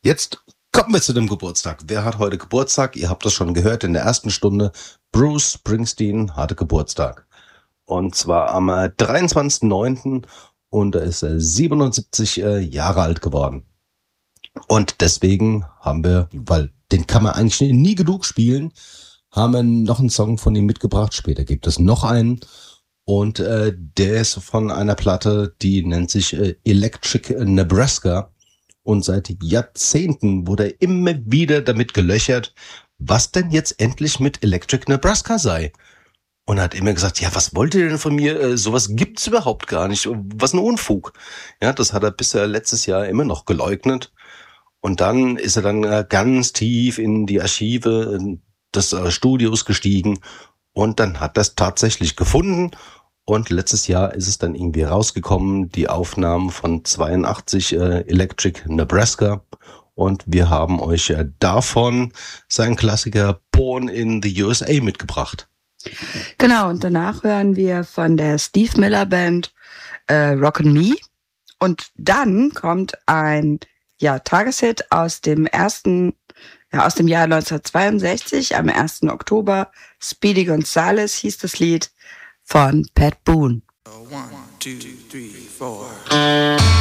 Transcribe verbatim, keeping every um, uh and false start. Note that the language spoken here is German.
Jetzt kommen wir zu dem Geburtstag. Wer hat heute Geburtstag? Ihr habt das schon gehört in der ersten Stunde. Bruce Springsteen hatte Geburtstag. Und zwar am äh, dreiundzwanzigsten neunten und er ist äh, siebenundsiebzig äh, Jahre alt geworden. Und deswegen haben wir, weil den kann man eigentlich nie genug spielen, haben wir noch einen Song von ihm mitgebracht. Später gibt es noch einen. Und äh, der ist von einer Platte, die nennt sich äh, Electric Nebraska. Und seit Jahrzehnten wurde er immer wieder damit gelöchert, was denn jetzt endlich mit Electric Nebraska sei. Und er hat immer gesagt, ja, was wollt ihr denn von mir? Äh, sowas gibt's überhaupt gar nicht. Was ein Unfug. Ja, das hat er bisher letztes Jahr immer noch geleugnet. Und dann ist er dann äh, ganz tief in die Archive äh, des äh, Studios gestiegen. Und dann hat er es tatsächlich gefunden. Und letztes Jahr ist es dann irgendwie rausgekommen, die Aufnahmen von zweiundachtzig äh, Electric Nebraska. Und wir haben euch äh, davon seinen Klassiker Born in the U S A mitgebracht. Genau, und danach hören wir von der Steve Miller Band äh, Rockin' Me. Und dann kommt ein ja, Tageshit aus dem ersten, ja, aus dem Jahr neunzehnhundertzweiundsechzig, am ersten Oktober. Speedy Gonzales hieß das Lied von Pat Boone. One, two, three, four.